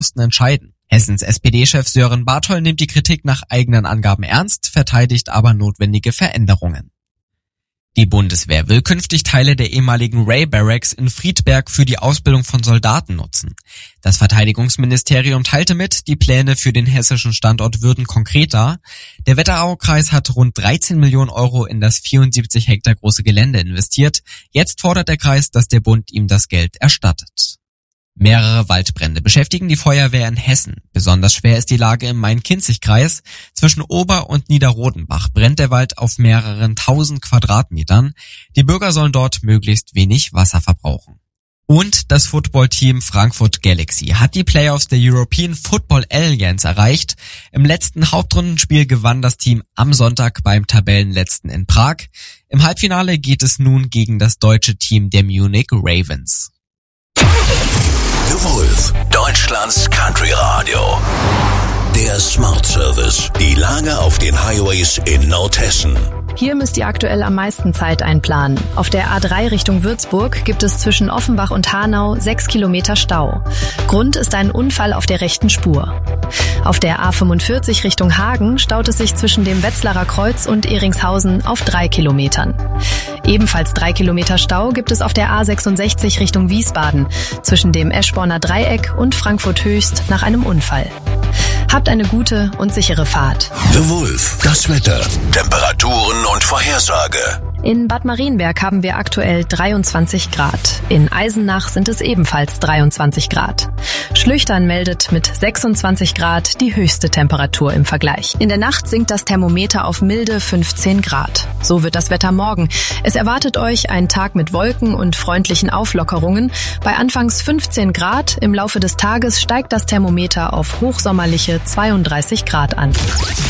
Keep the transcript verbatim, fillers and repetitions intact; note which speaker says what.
Speaker 1: entscheiden. Hessens S P D-Chef Sören Barthold nimmt die Kritik nach eigenen Angaben ernst, verteidigt aber notwendige Veränderungen. Die Bundeswehr will künftig Teile der ehemaligen Ray Barracks in Friedberg für die Ausbildung von Soldaten nutzen. Das Verteidigungsministerium teilte mit, die Pläne für den hessischen Standort würden konkreter. Der Wetteraukreis hat rund dreizehn Millionen Euro in das vierundsiebzig Hektar große Gelände investiert. Jetzt fordert der Kreis, dass der Bund ihm das Geld erstattet. Mehrere Waldbrände beschäftigen die Feuerwehr in Hessen. Besonders schwer ist die Lage im Main-Kinzig-Kreis. Zwischen Ober- und Niederrodenbach brennt der Wald auf mehreren tausend Quadratmetern. Die Bürger sollen dort möglichst wenig Wasser verbrauchen. Und das Footballteam Frankfurt Galaxy hat die Playoffs der European Football Alliance erreicht. Im letzten Hauptrundenspiel gewann das Team am Sonntag beim Tabellenletzten in Prag. Im Halbfinale geht es nun gegen das deutsche Team der Munich Ravens.
Speaker 2: The Wolf, Deutschlands Country Radio. Der Smart Service. Die Lage auf den Highways in Nordhessen.
Speaker 3: Hier müsst ihr aktuell am meisten Zeit einplanen. Auf der A drei Richtung Würzburg gibt es zwischen Offenbach und Hanau sechs Kilometer Stau. Grund ist ein Unfall auf der rechten Spur. Auf der A fünfundvierzig Richtung Hagen staut es sich zwischen dem Wetzlarer Kreuz und Ehringshausen auf drei Kilometern. Ebenfalls drei Kilometer Stau gibt es auf der A sechsundsechzig Richtung Wiesbaden zwischen dem Eschborner Dreieck und Frankfurt Höchst nach einem Unfall. Habt eine gute und sichere Fahrt.
Speaker 2: The Wolf, das Wetter, Temperaturen und Vorhersage.
Speaker 3: In Bad Marienberg haben wir aktuell dreiundzwanzig Grad. In Eisenach sind es ebenfalls dreiundzwanzig Grad. Schlüchtern meldet mit sechsundzwanzig Grad die höchste Temperatur im Vergleich. In der Nacht sinkt das Thermometer auf milde fünfzehn Grad. So wird das Wetter morgen. Es erwartet euch ein Tag mit Wolken und freundlichen Auflockerungen. Bei anfangs fünfzehn Grad, im Laufe des Tages steigt das Thermometer auf hochsommerliche zweiunddreißig Grad an.